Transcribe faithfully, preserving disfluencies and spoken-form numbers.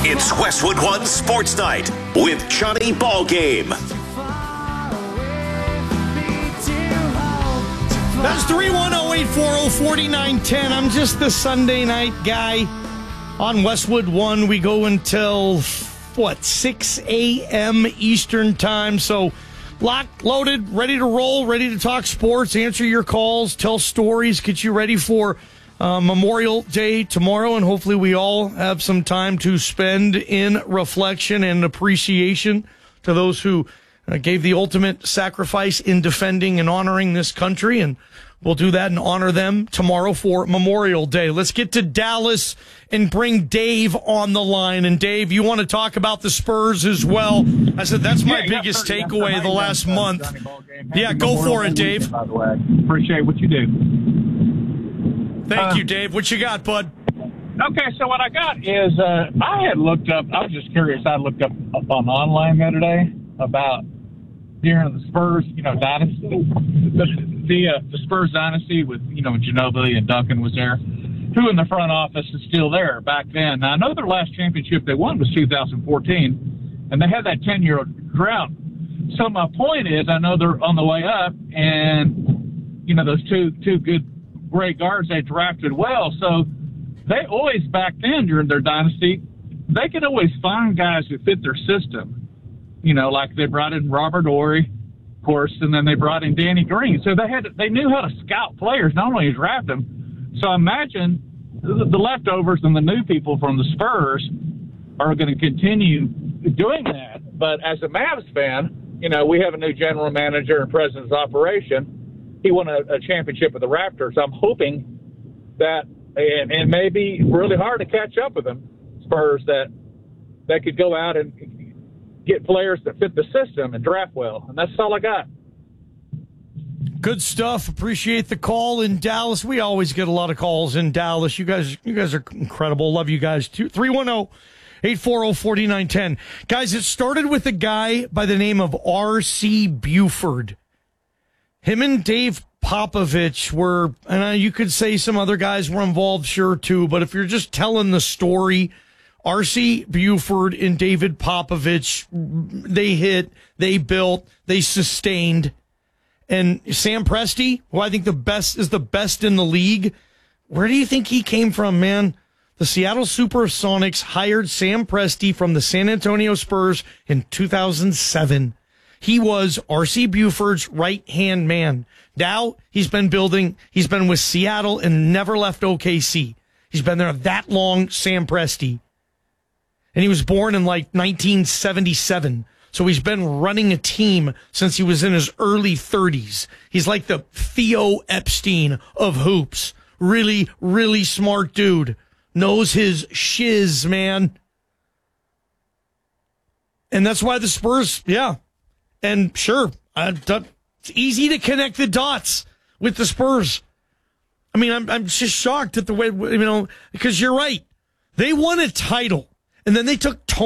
It's Westwood One Sports Night with Johnny Ballgame. That's three one zero, eight four zero, four nine one zero. I'm just the Sunday night guy on Westwood One. We go until, what, six a.m. Eastern time. So locked, loaded, ready to roll, ready to talk sports, answer your calls, tell stories, get you ready for uh, Memorial Day tomorrow. And hopefully we all have some time to spend in reflection and appreciation to those who uh, gave the ultimate sacrifice in defending and honoring this country. And we'll do that and honor them tomorrow for Memorial Day. Let's get to Dallas and bring Dave on the line. And Dave, you want to talk about the Spurs as well? I said that's my yeah, biggest yeah, takeaway yeah, the last uh, month. Yeah, go Memorial for it, Dave. Weekend, by the way. Appreciate what you do. Thank uh, you, Dave. What you got, bud? Okay, so what I got is uh, I had looked up, I was just curious, I looked up, up on online the other day about during the Spurs, you know, dynasty, the, the, uh, the Spurs dynasty with, you know, Ginobili and Duncan was there. Who in the front office is still there back then? Now, I know their last championship they won was two thousand fourteen, and they had that ten-year drought. So my point is, I know they're on the way up, and, you know, those two two good, great guards they drafted well. So they always, back then during their dynasty, they could always find guys who fit their system. You know, like they brought in Robert Horry, of course, and then they brought in Danny Green. So they had they knew how to scout players, not only draft them. So imagine the, the leftovers and the new people from the Spurs are going to continue doing that. But as a Mavs fan, you know, we have a new general manager and president's operation. He won a, a championship with the Raptors. I'm hoping that, and, and maybe really hard to catch up with them, Spurs, that that could go out and get players that fit the system and draft well. And that's all I got. Good stuff. Appreciate the call in Dallas. We always get a lot of calls in Dallas. You guys, you guys are incredible. Love you guys too. three one zero, eight four zero, four nine one zero. Guys, it started with a guy by the name of R C Buford. Him and Dave Popovich were, and you could say some other guys were involved, sure, too. But if you're just telling the story, R C Buford and David Popovich, they hit, they built, they sustained. And Sam Presti, who I think the best is the best in the league, where do you think he came from, man? The Seattle Supersonics hired Sam Presti from the San Antonio Spurs in two thousand seven. He was R C Buford's right-hand man. Now he's been building, he's been with Seattle and never left O K C. He's been there that long, Sam Presti. And he was born in like nineteen seventy-seven. So he's been running a team since he was in his early thirties. He's like the Theo Epstein of hoops. Really, really smart dude. Knows his shiz, man. And that's why the Spurs, yeah. And sure, I, it's easy to connect the dots with the Spurs. I mean, I'm, I'm just shocked at the way, you know, because you're right. They won a title, and then they took